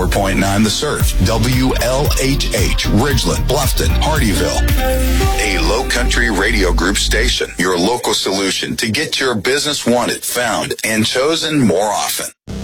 4.9 The Surf, WLHH, Ridgeland, Bluffton, Hardyville. A Low Country Radio Group station, your local solution to get your business wanted, found, and chosen more often.